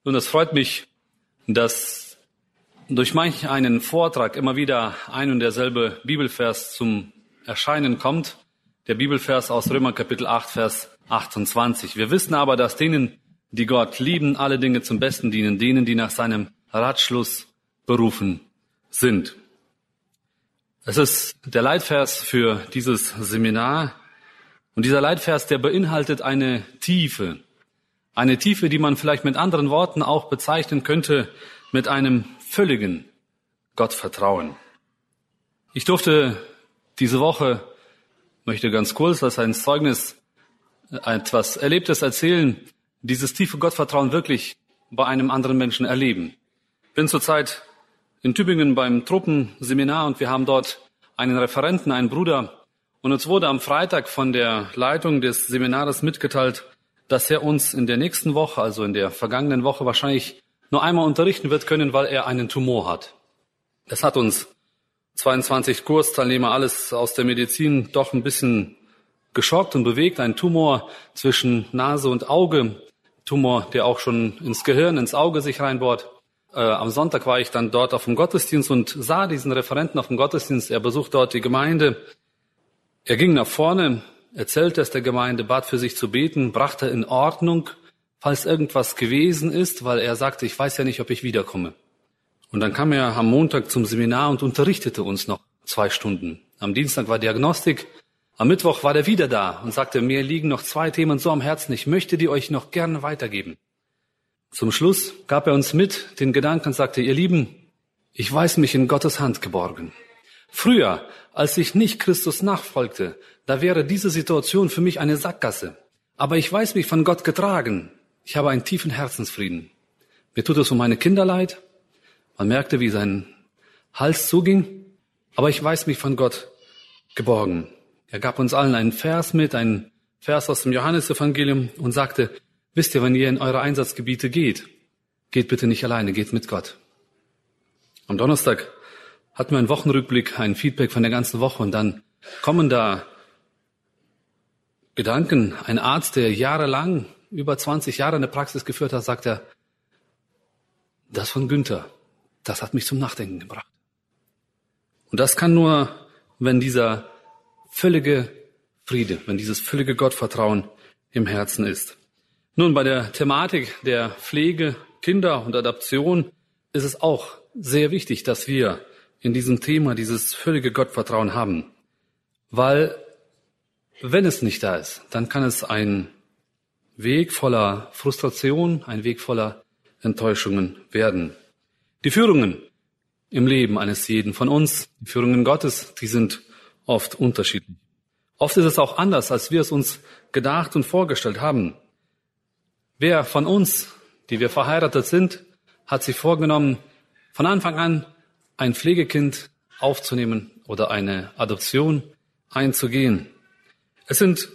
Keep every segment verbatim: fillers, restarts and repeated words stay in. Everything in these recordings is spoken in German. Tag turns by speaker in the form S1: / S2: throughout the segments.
S1: Nun, es freut mich, dass durch manch einen Vortrag immer wieder ein und derselbe Bibelvers zum Erscheinen kommt. Der Bibelvers aus Römer Kapitel acht, Vers achtundzwanzig. Wir wissen aber, dass denen, die Gott lieben, alle Dinge zum Besten dienen, denen, die nach seinem Ratschluss berufen sind. Es ist der Leitvers für dieses Seminar. Und dieser Leitvers, der beinhaltet eine Tiefe. Eine Tiefe, die man vielleicht mit anderen Worten auch bezeichnen könnte, mit einem völligen Gottvertrauen. Ich durfte diese Woche, möchte ganz kurz als ein Zeugnis etwas Erlebtes erzählen, dieses tiefe Gottvertrauen wirklich bei einem anderen Menschen erleben. Ich bin zurzeit in Tübingen beim Truppenseminar und wir haben dort einen Referenten, einen Bruder. Und uns wurde am Freitag von der Leitung des Seminares mitgeteilt, dass er uns in der nächsten Woche, also in der vergangenen Woche, wahrscheinlich nur einmal unterrichten wird können, weil er einen Tumor hat. Das hat uns zweiundzwanzig Kursteilnehmer, alles aus der Medizin, doch ein bisschen geschockt und bewegt. Ein Tumor zwischen Nase und Auge, Tumor, der auch schon ins Gehirn, ins Auge sich reinbohrt. Äh, am Sonntag war ich dann dort auf dem Gottesdienst und sah diesen Referenten auf dem Gottesdienst. Er besucht dort die Gemeinde. Er ging nach vorne, erzählte es der Gemeinde, bat für sich zu beten, brachte in Ordnung, falls irgendwas gewesen ist, weil er sagte, ich weiß ja nicht, ob ich wiederkomme. Und dann kam er am Montag zum Seminar und unterrichtete uns noch zwei Stunden. Am Dienstag war Diagnostik, am Mittwoch war er wieder da und sagte, mir liegen noch zwei Themen so am Herzen, ich möchte die euch noch gerne weitergeben. Zum Schluss gab er uns mit den Gedanken und sagte, ihr Lieben, ich weiß mich in Gottes Hand geborgen. Früher, als ich nicht Christus nachfolgte, da wäre diese Situation für mich eine Sackgasse. Aber ich weiß mich von Gott getragen. Ich habe einen tiefen Herzensfrieden. Mir tut es um meine Kinder leid. Man merkte, wie sein Hals zuging. Aber ich weiß mich von Gott geborgen. Er gab uns allen einen Vers mit, einen Vers aus dem Johannesevangelium und sagte, wisst ihr, wenn ihr in eure Einsatzgebiete geht, geht bitte nicht alleine, geht mit Gott. Am Donnerstag hatten wir einen Wochenrückblick, ein Feedback von der ganzen Woche und dann kommen da Gedanken. Ein Arzt, der jahrelang, über zwanzig Jahre eine Praxis geführt hat, sagt er, das von Günther, das hat mich zum Nachdenken gebracht. Und das kann nur, wenn dieser völlige Friede, wenn dieses völlige Gottvertrauen im Herzen ist. Nun, bei der Thematik der Pflege, Kinder und Adoption ist es auch sehr wichtig, dass wir in diesem Thema dieses völlige Gottvertrauen haben. Weil, wenn es nicht da ist, dann kann es ein Weg voller Frustration, ein Weg voller Enttäuschungen werden. Die Führungen im Leben eines jeden von uns, die Führungen Gottes, die sind oft unterschiedlich. Oft ist es auch anders, als wir es uns gedacht und vorgestellt haben. Wer von uns, die wir verheiratet sind, hat sich vorgenommen, von Anfang an ein Pflegekind aufzunehmen oder eine Adoption einzugehen. Es sind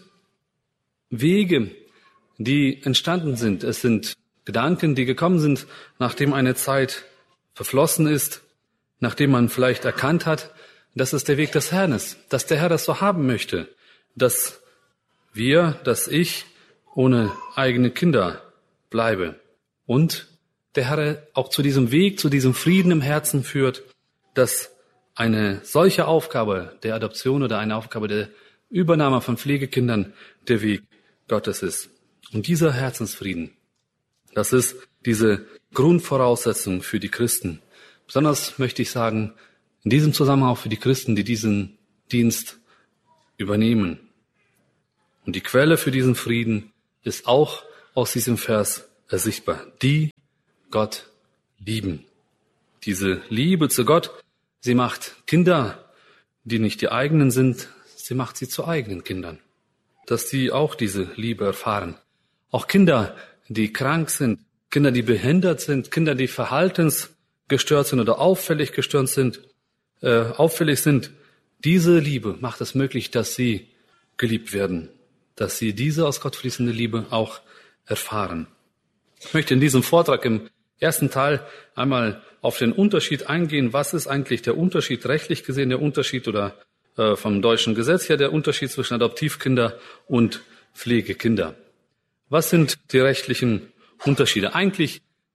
S1: Wege, die entstanden sind. Es sind Gedanken, die gekommen sind, nachdem eine Zeit verflossen ist, nachdem man vielleicht erkannt hat, dass es der Weg des Herrn ist, dass der Herr das so haben möchte, dass wir, dass ich ohne eigene Kinder bleibe und der Herr auch zu diesem Weg, zu diesem Frieden im Herzen führt, dass eine solche Aufgabe der Adoption oder eine Aufgabe der Übernahme von Pflegekindern der Weg Gottes ist. Und dieser Herzensfrieden, das ist diese Grundvoraussetzung für die Christen. Besonders möchte ich sagen, in diesem Zusammenhang auch für die Christen, die diesen Dienst übernehmen. Und die Quelle für diesen Frieden ist auch aus diesem Vers ersichtbar. Die Gott lieben. Diese Liebe zu Gott, sie macht Kinder, die nicht die eigenen sind, sie macht sie zu eigenen Kindern. Dass sie auch diese Liebe erfahren. Auch Kinder, die krank sind, Kinder, die behindert sind, Kinder, die verhaltensgestört sind oder auffällig gestört sind, äh, auffällig sind. Diese Liebe macht es möglich, dass sie geliebt werden, dass sie diese aus Gott fließende Liebe auch erfahren. Ich möchte in diesem Vortrag im ersten Teil einmal auf den Unterschied eingehen. Was ist eigentlich der Unterschied, rechtlich gesehen der Unterschied oder äh, vom deutschen Gesetz her der Unterschied zwischen Adoptivkinder und Pflegekinder? Was sind die rechtlichen Unterschiede? Eigentlich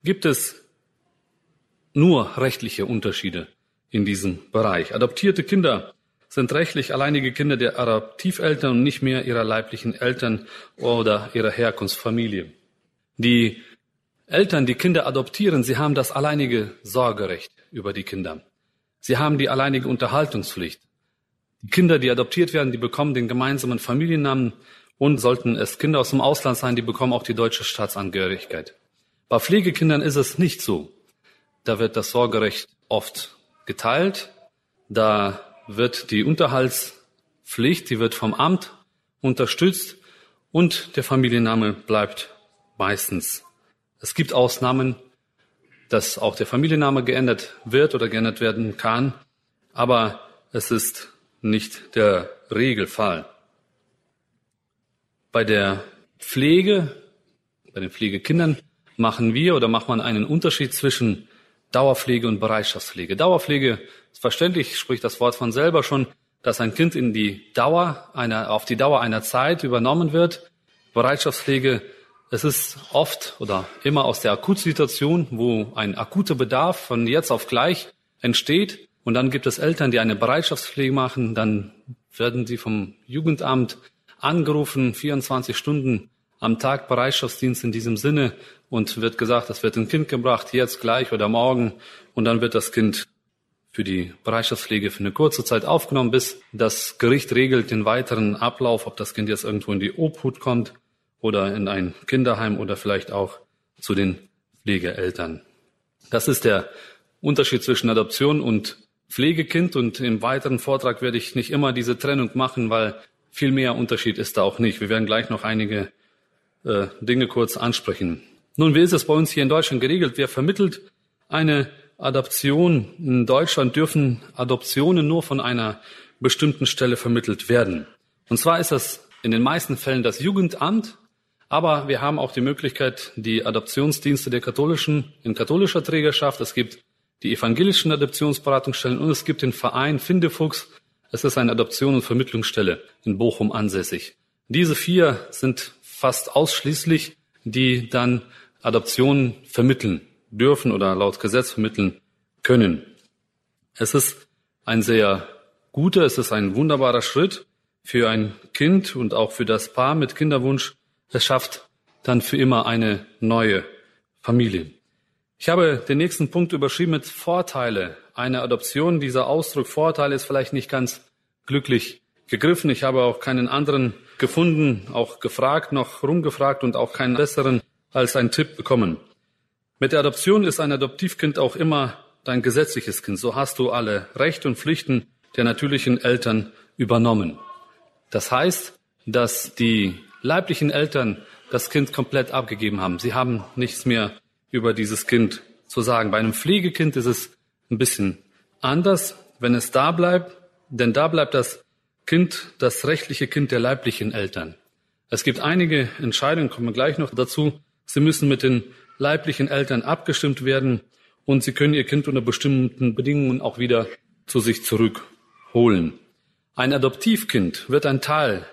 S1: gibt es nur rechtliche Unterschiede in diesem Bereich. Adoptierte Kinder sind rechtlich alleinige Kinder der Adoptiveltern und nicht mehr ihrer leiblichen Eltern oder ihrer Herkunftsfamilie. Die Eltern, die Kinder adoptieren, sie haben das alleinige Sorgerecht über die Kinder. Sie haben die alleinige Unterhaltungspflicht. Die Kinder, die adoptiert werden, die bekommen den gemeinsamen Familiennamen und sollten es Kinder aus dem Ausland sein, die bekommen auch die deutsche Staatsangehörigkeit. Bei Pflegekindern ist es nicht so. Da wird das Sorgerecht oft geteilt. Da wird die Unterhaltspflicht, die wird vom Amt unterstützt und der Familienname bleibt meistens. Es gibt Ausnahmen, dass auch der Familienname geändert wird oder geändert werden kann, aber es ist nicht der Regelfall. Bei der Pflege, bei den Pflegekindern machen wir oder macht man einen Unterschied zwischen Dauerpflege und Bereitschaftspflege. Dauerpflege ist verständlich, spricht das Wort von selber schon, dass ein Kind in die Dauer einer, auf die Dauer einer Zeit übernommen wird. Bereitschaftspflege, es ist oft oder immer aus der Akutsituation, wo ein akuter Bedarf von jetzt auf gleich entsteht. Und dann gibt es Eltern, die eine Bereitschaftspflege machen. Dann werden sie vom Jugendamt angerufen, vierundzwanzig Stunden am Tag Bereitschaftsdienst in diesem Sinne. Und wird gesagt, das wird ein Kind gebracht, jetzt gleich oder morgen. Und dann wird das Kind für die Bereitschaftspflege für eine kurze Zeit aufgenommen, bis das Gericht regelt den weiteren Ablauf, ob das Kind jetzt irgendwo in die Obhut kommt oder in ein Kinderheim oder vielleicht auch zu den Pflegeeltern. Das ist der Unterschied zwischen Adoption und Pflegekind. Und im weiteren Vortrag werde ich nicht immer diese Trennung machen, weil viel mehr Unterschied ist da auch nicht. Wir werden gleich noch einige äh, Dinge kurz ansprechen. Nun, wie ist es bei uns hier in Deutschland geregelt? Wer vermittelt eine Adoption? In Deutschland dürfen Adoptionen nur von einer bestimmten Stelle vermittelt werden. Und zwar ist das in den meisten Fällen das Jugendamt, aber wir haben auch die Möglichkeit, die Adoptionsdienste der katholischen, in katholischer Trägerschaft. Es gibt die evangelischen Adoptionsberatungsstellen und es gibt den Verein Findefuchs. Es ist eine Adoption- und Vermittlungsstelle in Bochum ansässig. Diese vier sind fast ausschließlich, die dann Adoptionen vermitteln dürfen oder laut Gesetz vermitteln können. Es ist ein sehr guter, es ist ein wunderbarer Schritt für ein Kind und auch für das Paar mit Kinderwunsch. Es schafft dann für immer eine neue Familie. Ich habe den nächsten Punkt überschrieben mit Vorteile einer Adoption. Dieser Ausdruck Vorteile ist vielleicht nicht ganz glücklich gegriffen. Ich habe auch keinen anderen gefunden, auch gefragt, noch rumgefragt und auch keinen besseren als einen Tipp bekommen. Mit der Adoption ist ein Adoptivkind auch immer dein gesetzliches Kind. So hast du alle Rechte und Pflichten der natürlichen Eltern übernommen. Das heißt, dass die leiblichen Eltern das Kind komplett abgegeben haben. Sie haben nichts mehr über dieses Kind zu sagen. Bei einem Pflegekind ist es ein bisschen anders, wenn es da bleibt, denn da bleibt das Kind, das rechtliche Kind der leiblichen Eltern. Es gibt einige Entscheidungen, kommen wir gleich noch dazu. Sie müssen mit den leiblichen Eltern abgestimmt werden und sie können ihr Kind unter bestimmten Bedingungen auch wieder zu sich zurückholen. Ein Adoptivkind wird ein Teil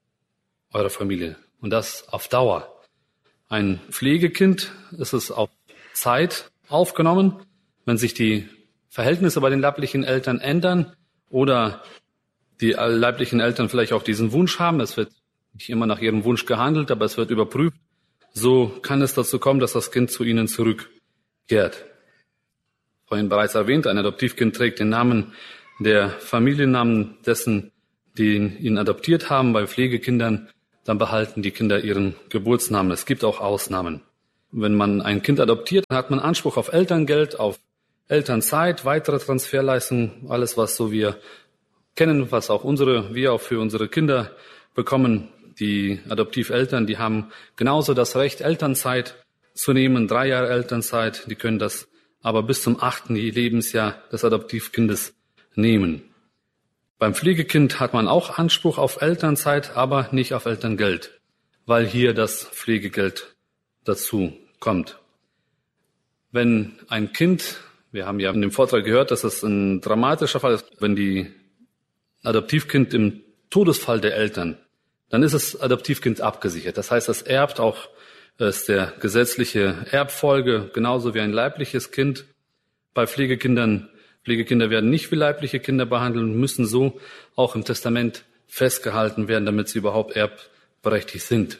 S1: eurer Familie und das auf Dauer. Ein Pflegekind ist es auf Zeit aufgenommen, wenn sich die Verhältnisse bei den leiblichen Eltern ändern oder die leiblichen Eltern vielleicht auch diesen Wunsch haben. Es wird nicht immer nach ihrem Wunsch gehandelt, aber es wird überprüft. So kann es dazu kommen, dass das Kind zu ihnen zurückkehrt. Vorhin bereits erwähnt, ein Adoptivkind trägt den Namen der Familiennamen dessen, die ihn adoptiert haben. Bei Pflegekindern, dann behalten die Kinder ihren Geburtsnamen. Es gibt auch Ausnahmen. Wenn man ein Kind adoptiert, dann hat man Anspruch auf Elterngeld, auf Elternzeit, weitere Transferleistungen, alles, was so wir kennen, was auch unsere, wir auch für unsere Kinder bekommen. Die Adoptiveltern, die haben genauso das Recht, Elternzeit zu nehmen, drei Jahre Elternzeit. Die können das aber bis zum achten Lebensjahr des Adoptivkindes nehmen. Beim Pflegekind hat man auch Anspruch auf Elternzeit, aber nicht auf Elterngeld, weil hier das Pflegegeld dazu kommt. Wenn ein Kind, wir haben ja in dem Vortrag gehört, dass es ein dramatischer Fall ist, wenn die Adoptivkind im Todesfall der Eltern, dann ist das Adoptivkind abgesichert. Das heißt, es erbt auch ist der gesetzliche Erbfolge genauso wie ein leibliches Kind. Bei Pflegekindern, Pflegekinder werden nicht wie leibliche Kinder behandelt und müssen so auch im Testament festgehalten werden, damit sie überhaupt erbberechtigt sind.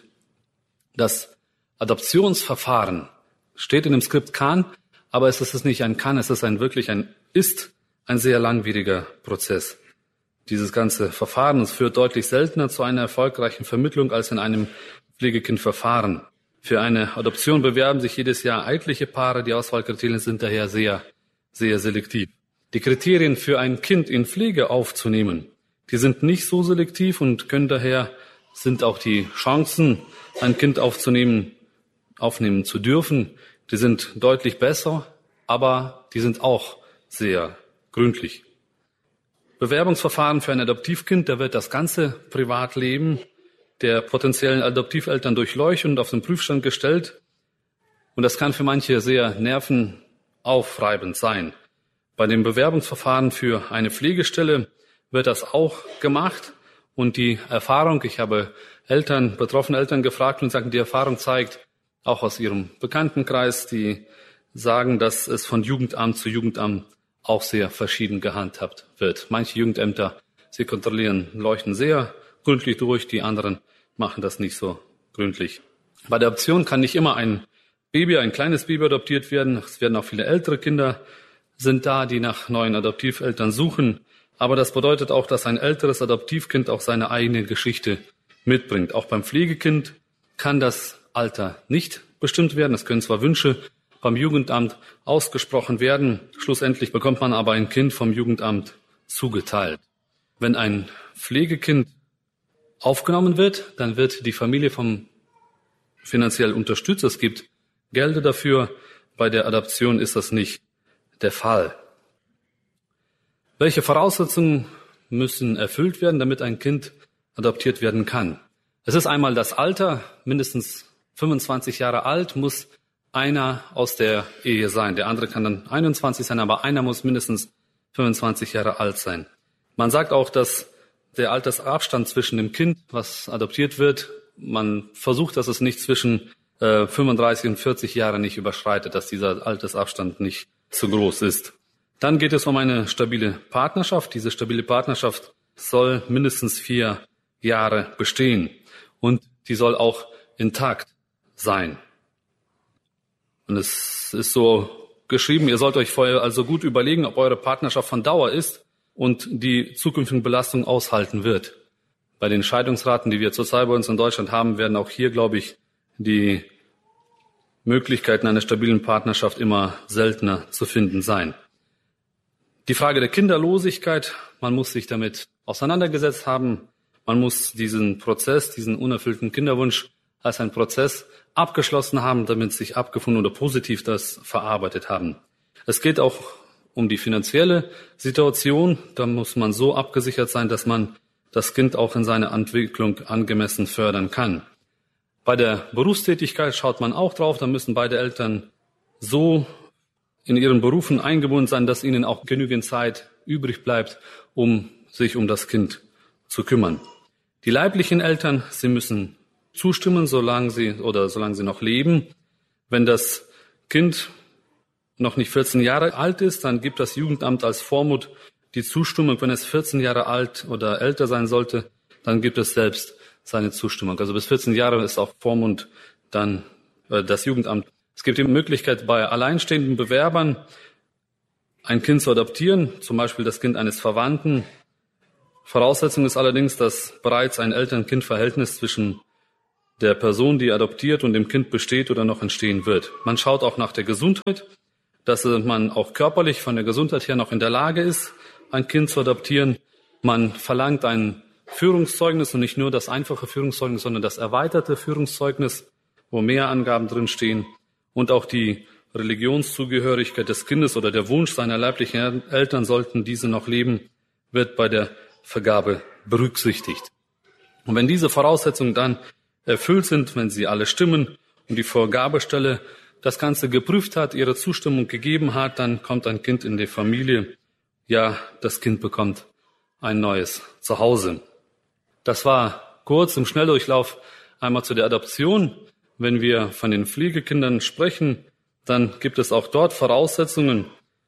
S1: Das Adoptionsverfahren steht in dem Skript kann, aber es ist nicht ein kann, es ist ein wirklich ein ist ein sehr langwieriger Prozess. Dieses ganze Verfahren, es führt deutlich seltener zu einer erfolgreichen Vermittlung als in einem Pflegekindverfahren. Für eine Adoption bewerben sich jedes Jahr etliche Paare. Die Auswahlkriterien sind daher sehr, sehr selektiv. Die Kriterien für ein Kind in Pflege aufzunehmen, die sind nicht so selektiv und können daher sind auch die Chancen, ein Kind aufzunehmen, aufnehmen zu dürfen, die sind deutlich besser, aber die sind auch sehr gründlich. Bewerbungsverfahren für ein Adoptivkind, da wird das ganze Privatleben der potenziellen Adoptiveltern durchleuchtet und auf den Prüfstand gestellt. Und das kann für manche sehr nervenaufreibend sein. Bei dem Bewerbungsverfahren für eine Pflegestelle wird das auch gemacht. Und die Erfahrung, ich habe Eltern, betroffene Eltern gefragt und sagen, die Erfahrung zeigt, auch aus ihrem Bekanntenkreis, die sagen, dass es von Jugendamt zu Jugendamt auch sehr verschieden gehandhabt wird. Manche Jugendämter, sie kontrollieren, leuchten sehr gründlich durch, die anderen machen das nicht so gründlich. Bei der Adoption kann nicht immer ein Baby, ein kleines Baby adoptiert werden. Es werden auch viele ältere Kinder sind da, die nach neuen Adoptiveltern suchen. Aber das bedeutet auch, dass ein älteres Adoptivkind auch seine eigene Geschichte mitbringt. Auch beim Pflegekind kann das Alter nicht bestimmt werden. Es können zwar Wünsche beim Jugendamt ausgesprochen werden. Schlussendlich bekommt man aber ein Kind vom Jugendamt zugeteilt. Wenn ein Pflegekind aufgenommen wird, dann wird die Familie vom finanziell unterstützt. Es gibt Gelder dafür. Bei der Adoption ist das nicht der Fall. Welche Voraussetzungen müssen erfüllt werden, damit ein Kind adoptiert werden kann? Es ist einmal das Alter, mindestens fünfundzwanzig Jahre alt muss einer aus der Ehe sein. Der andere kann dann einundzwanzig sein, aber einer muss mindestens fünfundzwanzig Jahre alt sein. Man sagt auch, dass der Altersabstand zwischen dem Kind, was adoptiert wird, man versucht, dass es nicht zwischen äh, fünfunddreißig und vierzig Jahre nicht überschreitet, dass dieser Altersabstand nicht zu groß ist. Dann geht es um eine stabile Partnerschaft. Diese stabile Partnerschaft soll mindestens vier Jahre bestehen und die soll auch intakt sein. Und es ist so geschrieben, ihr sollt euch vorher also gut überlegen, ob eure Partnerschaft von Dauer ist und die zukünftigen Belastungen aushalten wird. Bei den Scheidungsraten, die wir zurzeit bei uns in Deutschland haben, werden auch hier, glaube ich, die Möglichkeiten einer stabilen Partnerschaft immer seltener zu finden sein. Die Frage der Kinderlosigkeit, man muss sich damit auseinandergesetzt haben. Man muss diesen Prozess, diesen unerfüllten Kinderwunsch als einen Prozess abgeschlossen haben, damit sich abgefunden oder positiv das verarbeitet haben. Es geht auch um die finanzielle Situation. Da muss man so abgesichert sein, dass man das Kind auch in seiner Entwicklung angemessen fördern kann. Bei der Berufstätigkeit schaut man auch drauf. Da müssen beide Eltern so in ihren Berufen eingebunden sein, dass ihnen auch genügend Zeit übrig bleibt, um sich um das Kind zu kümmern. Die leiblichen Eltern, sie müssen zustimmen, solange sie oder solange sie noch leben. Wenn das Kind noch nicht vierzehn Jahre alt ist, dann gibt das Jugendamt als Vormund die Zustimmung. Wenn es vierzehn Jahre alt oder älter sein sollte, dann gibt es selbst seine Zustimmung. Also bis vierzehn Jahre ist auch Vormund dann äh, das Jugendamt. Es gibt die Möglichkeit, bei alleinstehenden Bewerbern ein Kind zu adoptieren, zum Beispiel das Kind eines Verwandten. Voraussetzung ist allerdings, dass bereits ein Eltern-Kind-Verhältnis zwischen der Person, die adoptiert, und dem Kind besteht oder noch entstehen wird. Man schaut auch nach der Gesundheit, dass man auch körperlich von der Gesundheit her noch in der Lage ist, ein Kind zu adoptieren. Man verlangt ein Führungszeugnis und nicht nur das einfache Führungszeugnis, sondern das erweiterte Führungszeugnis, wo mehr Angaben drinstehen. Und auch die Religionszugehörigkeit des Kindes oder der Wunsch seiner leiblichen Eltern, sollten diese noch leben, wird bei der Vergabe berücksichtigt. Und wenn diese Voraussetzungen dann erfüllt sind, wenn sie alle stimmen und die Vergabestelle das Ganze geprüft hat, ihre Zustimmung gegeben hat, dann kommt ein Kind in die Familie. Ja, das Kind bekommt ein neues Zuhause. Das war kurz im Schnelldurchlauf einmal zu der Adoption. wenn wir von den Pflegekindern sprechen, dann gibt es auch dort Voraussetzungen.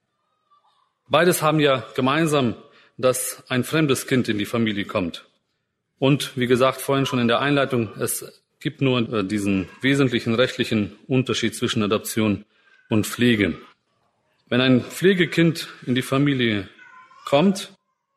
S1: Beides haben ja gemeinsam, dass ein fremdes Kind in die Familie kommt. Und wie gesagt, vorhin schon in der Einleitung, es gibt nur diesen wesentlichen rechtlichen Unterschied zwischen Adoption und Pflege. Wenn ein Pflegekind in die Familie kommt,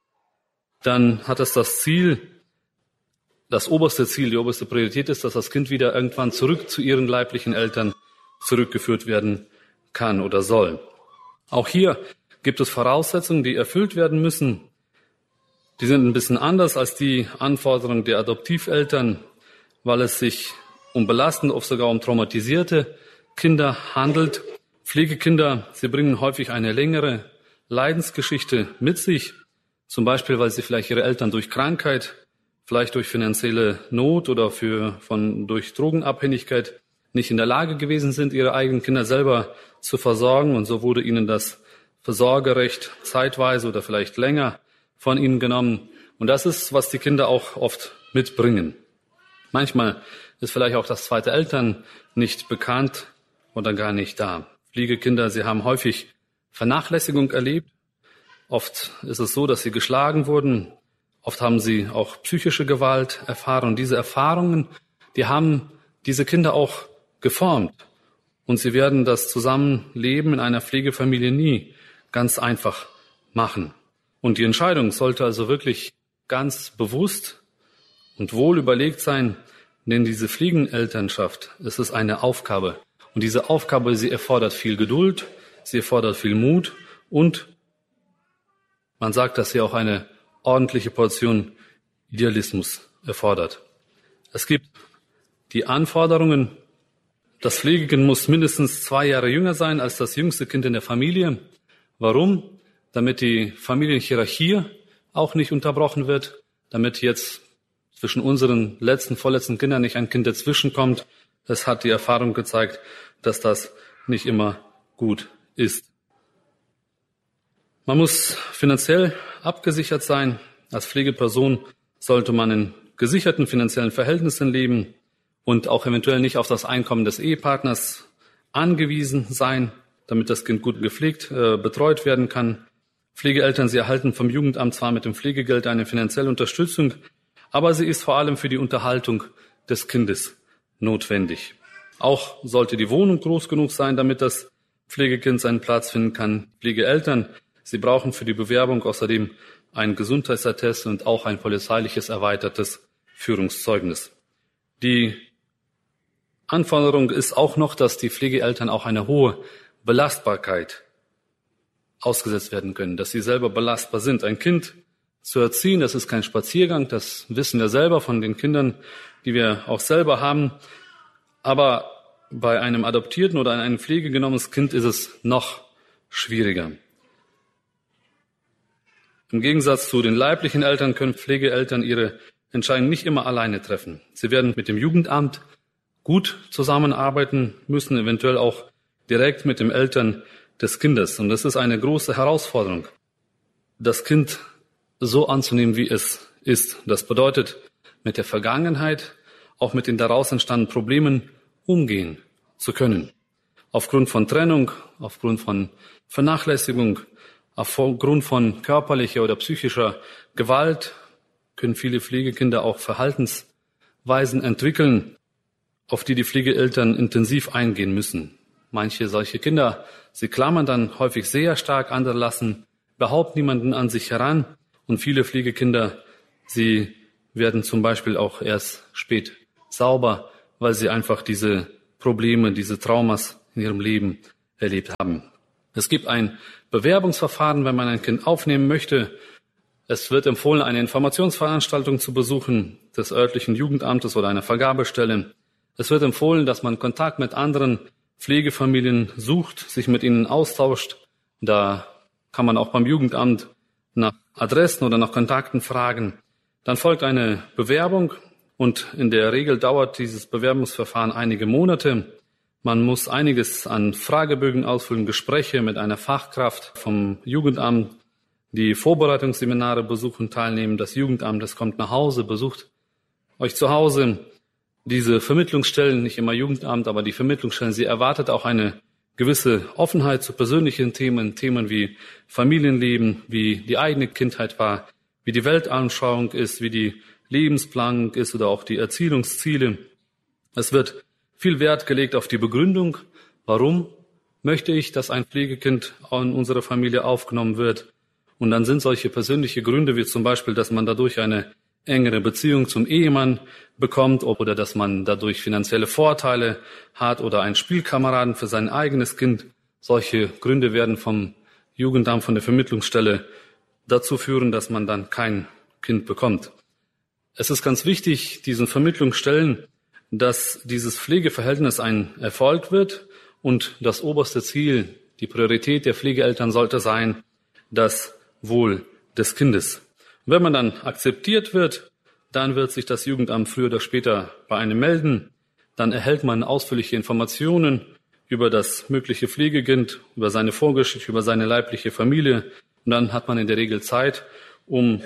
S1: dann hat es das Ziel, das oberste Ziel, die oberste Priorität ist, dass das Kind wieder irgendwann zurück zu ihren leiblichen Eltern zurückgeführt werden kann oder soll. Auch hier gibt es Voraussetzungen, die erfüllt werden müssen. Die sind ein bisschen anders als die Anforderungen der Adoptiveltern, weil es sich um belastende, oft sogar um traumatisierte Kinder handelt. Pflegekinder, sie bringen häufig eine längere Leidensgeschichte mit sich, zum Beispiel, weil sie vielleicht ihre Eltern durch Krankheit, vielleicht durch finanzielle Not oder für, von, durch Drogenabhängigkeit nicht in der Lage gewesen sind, ihre eigenen Kinder selber zu versorgen. Und so wurde ihnen das Versorgerecht zeitweise oder vielleicht länger von ihnen genommen. Und das ist, was die Kinder auch oft mitbringen. Manchmal ist vielleicht auch das zweite Eltern nicht bekannt oder gar nicht da. Pflegekinder, sie haben häufig Vernachlässigung erlebt. Oft ist es so, dass sie geschlagen wurden. Oft haben sie auch psychische Gewalt erfahren. Und diese Erfahrungen, die haben diese Kinder auch geformt. Und sie werden das Zusammenleben in einer Pflegefamilie nie ganz einfach machen. Und die Entscheidung sollte also wirklich ganz bewusst und wohl überlegt sein, denn diese Pflegenelternschaft, es ist eine Aufgabe. Und diese Aufgabe, sie erfordert viel Geduld, sie erfordert viel Mut und man sagt, dass sie auch eine ordentliche Portion Idealismus erfordert. Es gibt die Anforderungen, das Pflegekind muss mindestens zwei Jahre jünger sein als das jüngste Kind in der Familie. Warum? Damit die Familienhierarchie auch nicht unterbrochen wird, damit jetzt zwischen unseren letzten, vorletzten Kindern nicht ein Kind dazwischen kommt. Es hat die Erfahrung gezeigt, dass das nicht immer gut ist. Man muss finanziell abgesichert sein. Als Pflegeperson sollte man in gesicherten finanziellen Verhältnissen leben und auch eventuell nicht auf das Einkommen des Ehepartners angewiesen sein, damit das Kind gut gepflegt, äh, betreut werden kann. Pflegeeltern, sie erhalten vom Jugendamt zwar mit dem Pflegegeld eine finanzielle Unterstützung, aber sie ist vor allem für die Unterhaltung des Kindes notwendig. Auch sollte die Wohnung groß genug sein, damit das Pflegekind seinen Platz finden kann. Pflegeeltern, sie brauchen für die Bewerbung außerdem einen Gesundheitsattest und auch ein polizeiliches erweitertes Führungszeugnis. Die Anforderung ist auch noch, dass die Pflegeeltern auch eine hohe Belastbarkeit ausgesetzt werden können, dass sie selber belastbar sind. Ein Kind zu erziehen, das ist kein Spaziergang, das wissen wir selber von den Kindern, die wir auch selber haben. Aber bei einem adoptierten oder einem pflegegenommenes Kind ist es noch schwieriger. Im Gegensatz zu den leiblichen Eltern können Pflegeeltern ihre Entscheidung nicht immer alleine treffen. Sie werden mit dem Jugendamt gut zusammenarbeiten müssen, eventuell auch direkt mit den Eltern des Kindes. Und das ist eine große Herausforderung, das Kind so anzunehmen, wie es ist. Das bedeutet, mit der Vergangenheit, auch mit den daraus entstandenen Problemen umgehen zu können. Aufgrund von Trennung, aufgrund von Vernachlässigung, aufgrund von körperlicher oder psychischer Gewalt können viele Pflegekinder auch Verhaltensweisen entwickeln, auf die die Pflegeeltern intensiv eingehen müssen. Manche solche Kinder, sie klammern dann häufig sehr stark, andere lassen überhaupt niemanden an sich heran. Und viele Pflegekinder, sie werden zum Beispiel auch erst spät sauber, weil sie einfach diese Probleme, diese Traumas in ihrem Leben erlebt haben. Es gibt ein Bewerbungsverfahren, wenn man ein Kind aufnehmen möchte. Es wird empfohlen, eine Informationsveranstaltung zu besuchen des örtlichen Jugendamtes oder einer Vergabestelle. Es wird empfohlen, dass man Kontakt mit anderen Pflegefamilien sucht, sich mit ihnen austauscht. Da kann man auch beim Jugendamt nach Adressen oder nach Kontakten fragen. Dann folgt eine Bewerbung und in der Regel dauert dieses Bewerbungsverfahren einige Monate. Man muss einiges an Fragebögen ausfüllen, Gespräche mit einer Fachkraft vom Jugendamt, die Vorbereitungsseminare besuchen, teilnehmen. Das Jugendamt, das kommt nach Hause, besucht euch zu Hause, diese Vermittlungsstellen, nicht immer Jugendamt, aber die Vermittlungsstellen, sie erwartet auch eine gewisse Offenheit zu persönlichen Themen, Themen wie Familienleben, wie die eigene Kindheit war, wie die Weltanschauung ist, wie die Lebensplanung ist oder auch die Erziehungsziele. Es wird viel Wert gelegt auf die Begründung, warum möchte ich, dass ein Pflegekind in unsere Familie aufgenommen wird. Und dann sind solche persönliche Gründe, wie zum Beispiel, dass man dadurch eine engere Beziehung zum Ehemann bekommt oder dass man dadurch finanzielle Vorteile hat oder einen Spielkameraden für sein eigenes Kind. Solche Gründe werden vom Jugendamt, von der Vermittlungsstelle dazu führen, dass man dann kein Kind bekommt. Es ist ganz wichtig, diesen Vermittlungsstellen, dass dieses Pflegeverhältnis ein Erfolg wird und das oberste Ziel, die Priorität der Pflegeeltern sollte sein, das Wohl des Kindes. Wenn man dann akzeptiert wird, dann wird sich das Jugendamt früher oder später bei einem melden. Dann erhält man ausführliche Informationen über das mögliche Pflegekind, über seine Vorgeschichte, über seine leibliche Familie. Und dann hat man in der Regel Zeit, um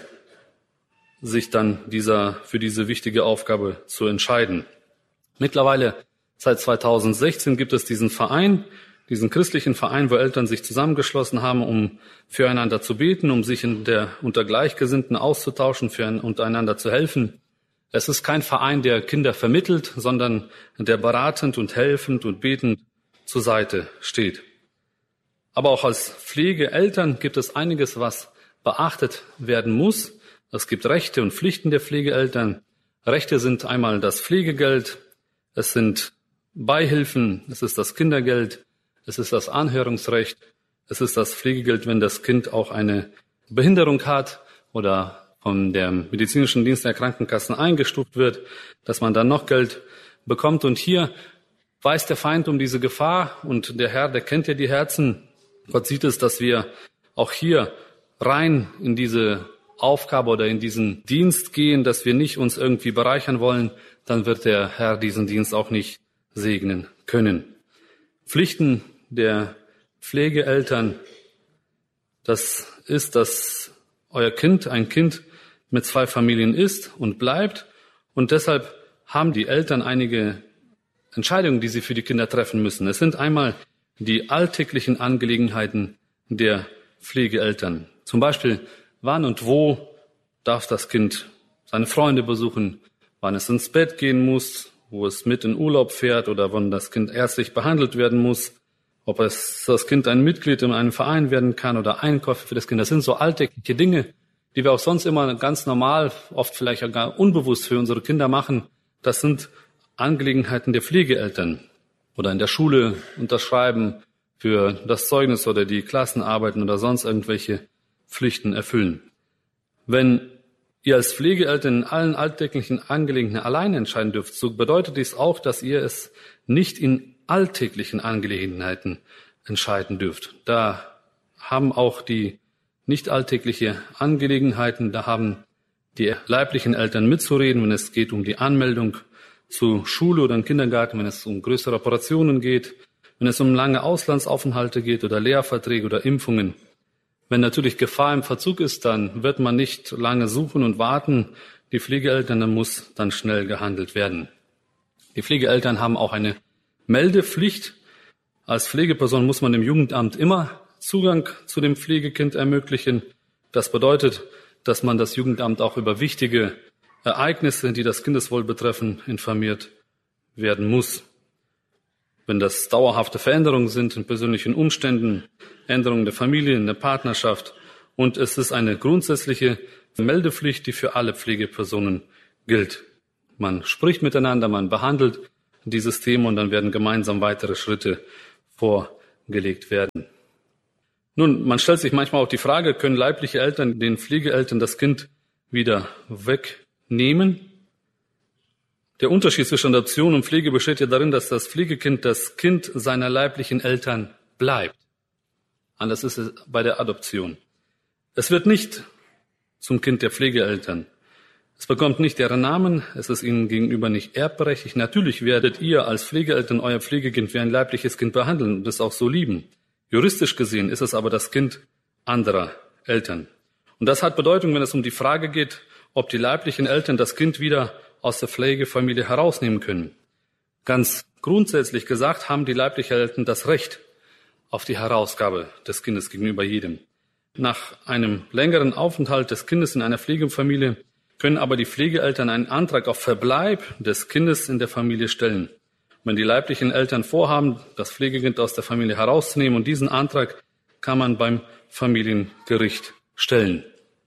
S1: sich dann dieser, für diese wichtige Aufgabe zu entscheiden. Mittlerweile, seit zweitausendsechzehn, gibt es diesen Verein, diesen christlichen Verein, wo Eltern sich zusammengeschlossen haben, um füreinander zu beten, um sich in der, unter Gleichgesinnten auszutauschen, für untereinander zu helfen. Es ist kein Verein, der Kinder vermittelt, sondern der beratend und helfend und betend zur Seite steht. Aber auch als Pflegeeltern gibt es einiges, was beachtet werden muss. Es gibt Rechte und Pflichten der Pflegeeltern. Rechte sind einmal das Pflegegeld, es sind Beihilfen, es ist das Kindergeld, es ist das Anhörungsrecht, es ist das Pflegegeld, wenn das Kind auch eine Behinderung hat oder von dem medizinischen Dienst der Krankenkassen eingestuft wird, dass man dann noch Geld bekommt. Und hier weiß der Feind um diese Gefahr und der Herr, der kennt ja die Herzen. Gott sieht es, dass wir auch hier rein in diese Aufgabe oder in diesen Dienst gehen, dass wir nicht uns irgendwie bereichern wollen, dann wird der Herr diesen Dienst auch nicht segnen können. Pflichten der Pflegeeltern, das ist, dass euer Kind ein Kind mit zwei Familien ist und bleibt. Und deshalb haben die Eltern einige Entscheidungen, die sie für die Kinder treffen müssen. Es sind einmal die alltäglichen Angelegenheiten der Pflegeeltern. Zum Beispiel, wann und wo darf das Kind seine Freunde besuchen, wann es ins Bett gehen muss, wo es mit in Urlaub fährt oder wann das Kind ärztlich behandelt werden muss, ob es das Kind ein Mitglied in einem Verein werden kann oder Einkäufe für das Kind. Das sind so alltägliche Dinge, die wir auch sonst immer ganz normal, oft vielleicht gar unbewusst für unsere Kinder machen. Das sind Angelegenheiten der Pflegeeltern. Oder in der Schule unterschreiben für das Zeugnis oder die Klassenarbeiten oder sonst irgendwelche Pflichten erfüllen. Wenn ihr als Pflegeeltern in allen alltäglichen Angelegenheiten allein entscheiden dürft, so bedeutet dies auch, dass ihr es nicht in alltäglichen Angelegenheiten entscheiden dürft. Da haben auch die nicht alltägliche Angelegenheiten, da haben die leiblichen Eltern mitzureden, wenn es geht um die Anmeldung zur Schule oder im Kindergarten, wenn es um größere Operationen geht, wenn es um lange Auslandsaufenthalte geht oder Lehrverträge oder Impfungen. Wenn natürlich Gefahr im Verzug ist, dann wird man nicht lange suchen und warten. Die Pflegeeltern, dann muss dann schnell gehandelt werden. Die Pflegeeltern haben auch eine Meldepflicht. Als Pflegeperson muss man dem Jugendamt immer Zugang zu dem Pflegekind ermöglichen. Das bedeutet, dass man das Jugendamt auch über wichtige Ereignisse, die das Kindeswohl betreffen, informiert werden muss. Wenn das dauerhafte Veränderungen sind in persönlichen Umständen, Änderungen der Familie, in der Partnerschaft. Und es ist eine grundsätzliche Meldepflicht, die für alle Pflegepersonen gilt. Man spricht miteinander, man behandelt dieses Thema und dann werden gemeinsam weitere Schritte vorgelegt werden. Nun, man stellt sich manchmal auch die Frage, können leibliche Eltern den Pflegeeltern das Kind wieder wegnehmen? Der Unterschied zwischen Adoption und Pflege besteht ja darin, dass das Pflegekind das Kind seiner leiblichen Eltern bleibt. Anders ist es bei der Adoption. Es wird nicht zum Kind der Pflegeeltern. Es bekommt nicht deren Namen, es ist ihnen gegenüber nicht erbberechtigt. Natürlich werdet ihr als Pflegeeltern euer Pflegekind wie ein leibliches Kind behandeln und es auch so lieben. Juristisch gesehen ist es aber das Kind anderer Eltern. Und das hat Bedeutung, wenn es um die Frage geht, ob die leiblichen Eltern das Kind wieder aus der Pflegefamilie herausnehmen können. Ganz grundsätzlich gesagt haben die leiblichen Eltern das Recht auf die Herausgabe des Kindes gegenüber jedem. Nach einem längeren Aufenthalt des Kindes in einer Pflegefamilie können aber die Pflegeeltern einen Antrag auf Verbleib des Kindes in der Familie stellen. Wenn die leiblichen Eltern vorhaben, das Pflegekind aus der Familie herauszunehmen, und diesen Antrag kann man beim Familiengericht stellen.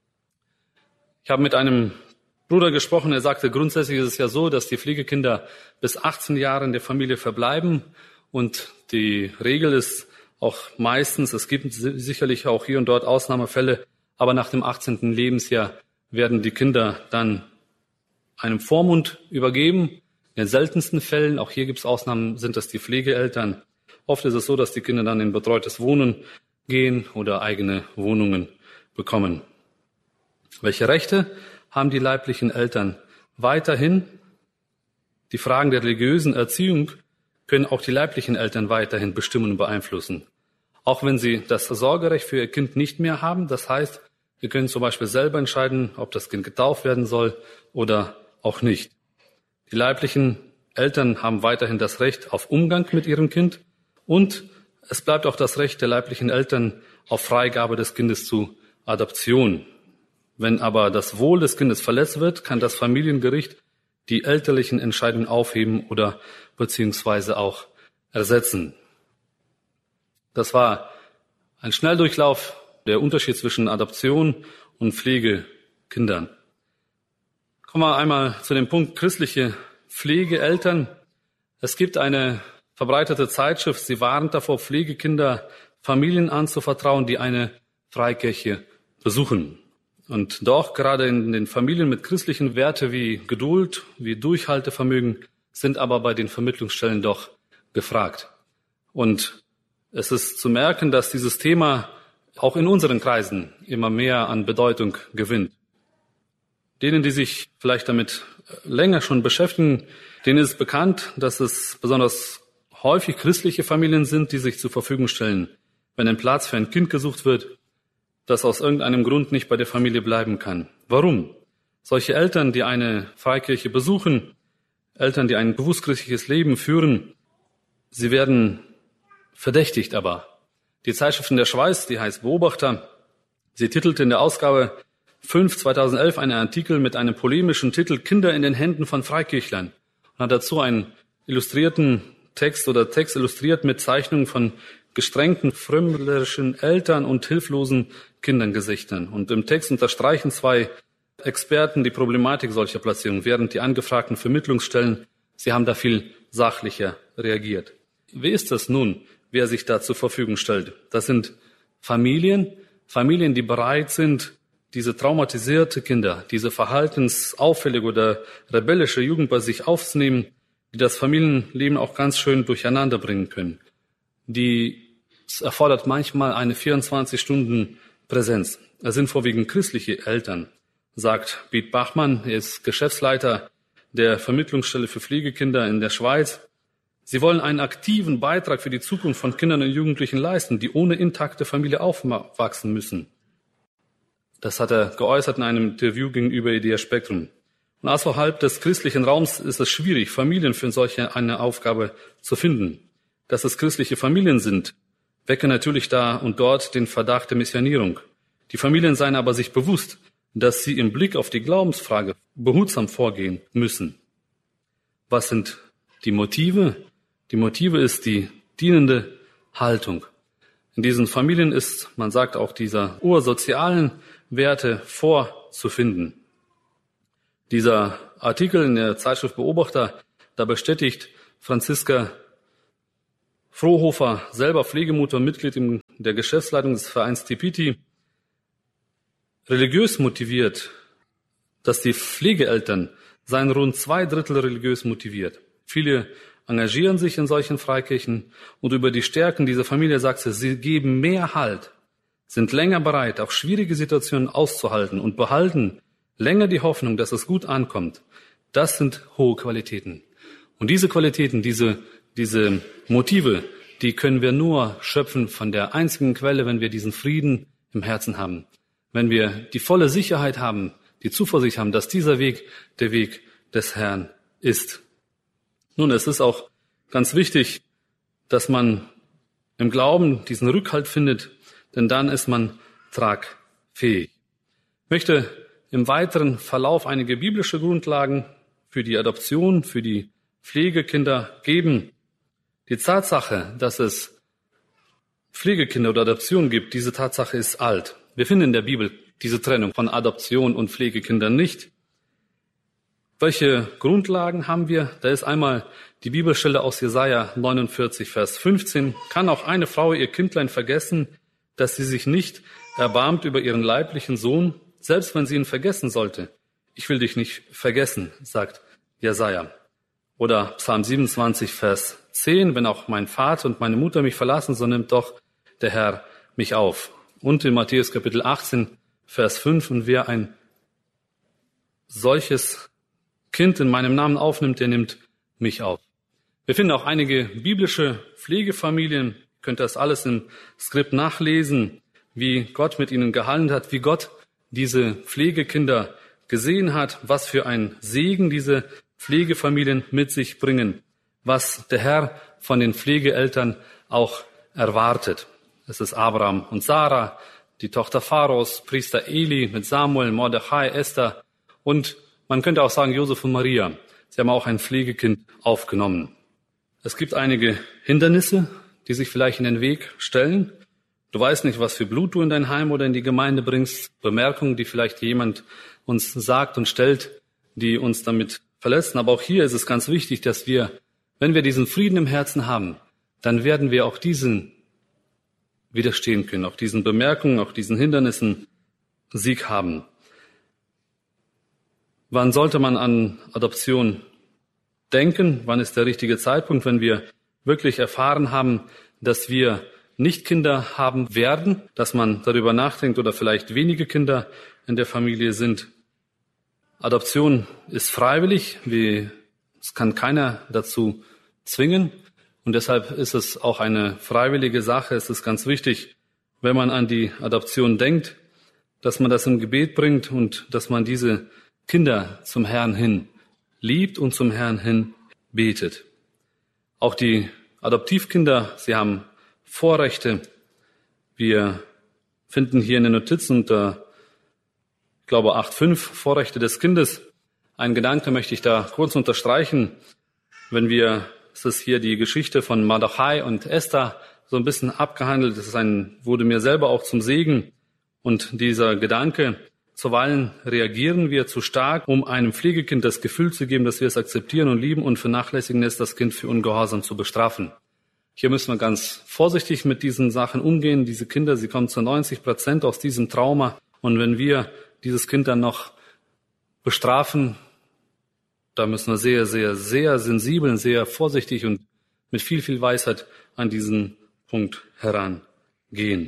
S1: Ich habe mit einem Bruder gesprochen, er sagte, grundsätzlich ist es ja so, dass die Pflegekinder bis achtzehn Jahre in der Familie verbleiben, und die Regel ist auch meistens, es gibt sicherlich auch hier und dort Ausnahmefälle, aber nach dem achtzehnten Lebensjahr werden die Kinder dann einem Vormund übergeben. In den seltensten Fällen, auch hier gibt es Ausnahmen, sind das die Pflegeeltern. Oft ist es so, dass die Kinder dann in betreutes Wohnen gehen oder eigene Wohnungen bekommen. Welche Rechte haben die leiblichen Eltern? Weiterhin die Fragen der religiösen Erziehung können auch die leiblichen Eltern weiterhin bestimmen und beeinflussen. Auch wenn sie das Sorgerecht für ihr Kind nicht mehr haben, das heißt, sie können zum Beispiel selber entscheiden, ob das Kind getauft werden soll oder auch nicht. Die leiblichen Eltern haben weiterhin das Recht auf Umgang mit ihrem Kind, und es bleibt auch das Recht der leiblichen Eltern auf Freigabe des Kindes zu Adoption. Wenn aber das Wohl des Kindes verletzt wird, kann das Familiengericht die elterlichen Entscheidungen aufheben oder beziehungsweise auch ersetzen. Das war ein Schnelldurchlauf, der Unterschied zwischen Adoption und Pflegekindern. Kommen wir einmal zu dem Punkt christliche Pflegeeltern. Es gibt eine verbreitete Zeitschrift, sie warnt davor, Pflegekinder Familien anzuvertrauen, die eine Freikirche besuchen. Und doch, gerade in den Familien mit christlichen Werten wie Geduld, wie Durchhaltevermögen, sind aber bei den Vermittlungsstellen doch gefragt. Und es ist zu merken, dass dieses Thema auch in unseren Kreisen immer mehr an Bedeutung gewinnt. Denen, die sich vielleicht damit länger schon beschäftigen, denen ist bekannt, dass es besonders häufig christliche Familien sind, die sich zur Verfügung stellen, wenn ein Platz für ein Kind gesucht wird, das aus irgendeinem Grund nicht bei der Familie bleiben kann. Warum? Solche Eltern, die eine Freikirche besuchen, Eltern, die ein bewusst christliches Leben führen, sie werden verdächtigt aber. Die Zeitschrift in der Schweiz, die heißt Beobachter, sie titelte in der Ausgabe fünf zweitausendelf einen Artikel mit einem polemischen Titel Kinder in den Händen von Freikirchlern und hat dazu einen illustrierten Text oder Text illustriert mit Zeichnungen von gestrengten, frömmlerischen Eltern und hilflosen Kindergesichtern. Und im Text unterstreichen zwei Experten die Problematik solcher Platzierungen, während die angefragten Vermittlungsstellen, sie haben da viel sachlicher reagiert. Wie ist das nun, wer sich da zur Verfügung stellt? Das sind Familien, Familien, die bereit sind, diese traumatisierte Kinder, diese verhaltensauffällige oder rebellische Jugend bei sich aufzunehmen, die das Familienleben auch ganz schön durcheinander bringen können. Die, es erfordert manchmal eine vierundzwanzig Stunden Präsenz. Es sind vorwiegend christliche Eltern, sagt Piet Bachmann, er ist Geschäftsleiter der Vermittlungsstelle für Pflegekinder in der Schweiz. Sie wollen einen aktiven Beitrag für die Zukunft von Kindern und Jugendlichen leisten, die ohne intakte Familie aufwachsen müssen. Das hat er geäußert in einem Interview gegenüber Idea Spektrum. Und außerhalb des christlichen Raums ist es schwierig, Familien für solche eine Aufgabe zu finden. Dass es christliche Familien sind, wecke natürlich da und dort den Verdacht der Missionierung. Die Familien seien aber sich bewusst, dass sie im Blick auf die Glaubensfrage behutsam vorgehen müssen. Was sind die Motive? Die Motive ist die dienende Haltung. In diesen Familien ist, man sagt auch, dieser ursozialen Werte vorzufinden. Dieser Artikel in der Zeitschrift Beobachter, da bestätigt Franziska Frohofer, selber Pflegemutter und Mitglied in der Geschäftsleitung des Vereins Tipiti, religiös motiviert, dass die Pflegeeltern seien rund zwei Drittel religiös motiviert. Viele engagieren sich in solchen Freikirchen und über die Stärken dieser Familie sagt sie, sie geben mehr Halt, sind länger bereit, auch schwierige Situationen auszuhalten und behalten länger die Hoffnung, dass es gut ankommt. Das sind hohe Qualitäten. Und diese Qualitäten, diese, diese Motive, die können wir nur schöpfen von der einzigen Quelle, wenn wir diesen Frieden im Herzen haben. Wenn wir die volle Sicherheit haben, die Zuversicht haben, dass dieser Weg der Weg des Herrn ist. Nun, es ist auch ganz wichtig, dass man im Glauben diesen Rückhalt findet, denn dann ist man tragfähig. Ich möchte im weiteren Verlauf einige biblische Grundlagen für die Adoption, für die Pflegekinder geben. Die Tatsache, dass es Pflegekinder oder Adoption gibt, diese Tatsache ist alt. Wir finden in der Bibel diese Trennung von Adoption und Pflegekindern nicht. Welche Grundlagen haben wir? Da ist einmal die Bibelstelle aus Jesaja neunundvierzig, Vers fünfzehn. Kann auch eine Frau ihr Kindlein vergessen, dass sie sich nicht erbarmt über ihren leiblichen Sohn, selbst wenn sie ihn vergessen sollte? Ich will dich nicht vergessen, sagt Jesaja. Oder Psalm siebenundzwanzig, Vers zehn. Wenn auch mein Vater und meine Mutter mich verlassen, so nimmt doch der Herr mich auf. Und in Matthäus Kapitel achtzehn, Vers fünf. Und wer ein solches Kind in meinem Namen aufnimmt, der nimmt mich auf. Wir finden auch einige biblische Pflegefamilien. Ihr könnt das alles im Skript nachlesen, wie Gott mit ihnen gehandelt hat, wie Gott diese Pflegekinder gesehen hat, was für ein Segen diese Pflegefamilien mit sich bringen, was der Herr von den Pflegeeltern auch erwartet. Es ist Abraham und Sarah, die Tochter Pharaos, Priester Eli mit Samuel, Mordechai, Esther und man könnte auch sagen Josef und Maria. Sie haben auch ein Pflegekind aufgenommen. Es gibt einige Hindernisse, die sich vielleicht in den Weg stellen. Du weißt nicht, was für Blut du in dein Heim oder in die Gemeinde bringst. Bemerkungen, die vielleicht jemand uns sagt und stellt, die uns damit verletzen. Aber auch hier ist es ganz wichtig, dass wir, wenn wir diesen Frieden im Herzen haben, dann werden wir auch diesen widerstehen können, auch diesen Bemerkungen, auch diesen Hindernissen Sieg haben. Wann sollte man an Adoption denken? Wann ist der richtige Zeitpunkt, wenn wir wirklich erfahren haben, dass wir nicht Kinder haben werden, dass man darüber nachdenkt oder vielleicht wenige Kinder in der Familie sind? Adoption ist freiwillig. Es kann keiner dazu zwingen. Und deshalb ist es auch eine freiwillige Sache. Es ist ganz wichtig, wenn man an die Adoption denkt, dass man das im Gebet bringt und dass man diese Kinder zum Herrn hin liebt und zum Herrn hin betet. Auch die Adoptivkinder, sie haben Vorrechte. Wir finden hier in den Notizen unter, ich glaube, acht Punkt fünf Vorrechte des Kindes. Ein Gedanke möchte ich da kurz unterstreichen. Wenn wir, es ist hier die Geschichte von Mordechai und Esther so ein bisschen abgehandelt. Das ist ein, wurde mir selber auch zum Segen. Und dieser Gedanke, zuweilen reagieren wir zu stark, um einem Pflegekind das Gefühl zu geben, dass wir es akzeptieren und lieben und vernachlässigen es, das Kind für Ungehorsam zu bestrafen. Hier müssen wir ganz vorsichtig mit diesen Sachen umgehen. Diese Kinder, sie kommen zu neunzig Prozent aus diesem Trauma. Und wenn wir dieses Kind dann noch bestrafen, da müssen wir sehr, sehr, sehr sensibel, sehr vorsichtig und mit viel, viel Weisheit an diesen Punkt herangehen.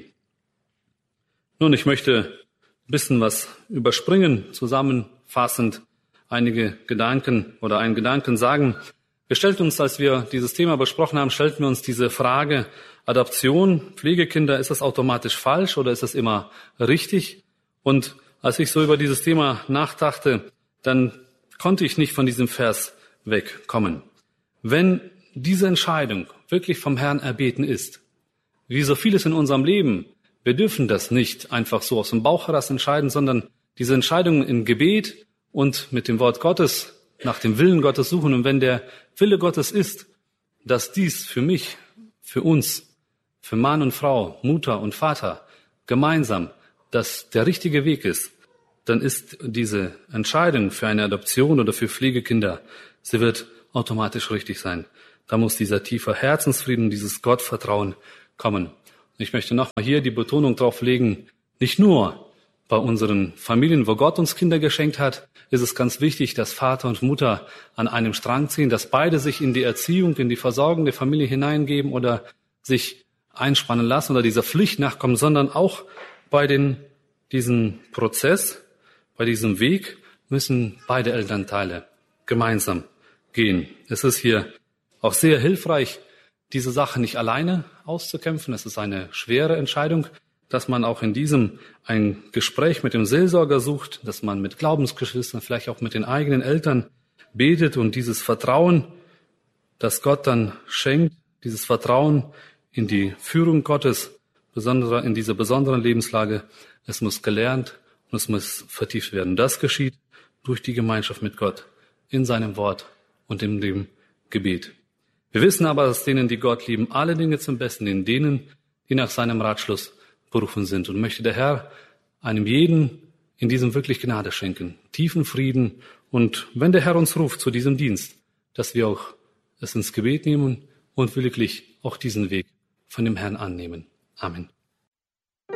S1: Nun, ich möchte ein bisschen was überspringen, zusammenfassend einige Gedanken oder einen Gedanken sagen. Wir stellten uns, als wir dieses Thema besprochen haben, stellten wir uns diese Frage, Adoption, Pflegekinder, ist das automatisch falsch oder ist das immer richtig? Und als ich so über dieses Thema nachdachte, dann konnte ich nicht von diesem Vers wegkommen. Wenn diese Entscheidung wirklich vom Herrn erbeten ist, wie so vieles in unserem Leben, wir dürfen das nicht einfach so aus dem Bauch heraus entscheiden, sondern diese Entscheidung im Gebet und mit dem Wort Gottes, nach dem Willen Gottes suchen. Und wenn der Wille Gottes ist, dass dies für mich, für uns, für Mann und Frau, Mutter und Vater gemeinsam, dass der richtige Weg ist, dann ist diese Entscheidung für eine Adoption oder für Pflegekinder, sie wird automatisch richtig sein. Da muss dieser tiefe Herzensfrieden, dieses Gottvertrauen kommen. Ich möchte nochmal hier die Betonung drauf legen, nicht nur bei unseren Familien, wo Gott uns Kinder geschenkt hat, ist es ganz wichtig, dass Vater und Mutter an einem Strang ziehen, dass beide sich in die Erziehung, in die Versorgung der Familie hineingeben oder sich einspannen lassen oder dieser Pflicht nachkommen, sondern auch bei den, diesem Prozess, bei diesem Weg müssen beide Elternteile gemeinsam gehen. Es ist hier auch sehr hilfreich, diese Sache nicht alleine auszukämpfen. Es ist eine schwere Entscheidung, dass man auch in diesem ein Gespräch mit dem Seelsorger sucht, dass man mit Glaubensgeschwistern, vielleicht auch mit den eigenen Eltern betet und dieses Vertrauen, das Gott dann schenkt, dieses Vertrauen in die Führung Gottes, besonders in dieser besonderen Lebenslage, es muss gelernt und es muss vertieft werden. Das geschieht durch die Gemeinschaft mit Gott, in seinem Wort und in dem Gebet. Wir wissen aber, dass denen, die Gott lieben, alle Dinge zum Besten, in denen, die nach seinem Ratschluss berufen sind. Und möchte der Herr einem jeden in diesem wirklich Gnade schenken, tiefen Frieden. Und wenn der Herr uns ruft zu diesem Dienst, dass wir auch es ins Gebet nehmen und wirklich auch diesen Weg von dem Herrn annehmen. Amen.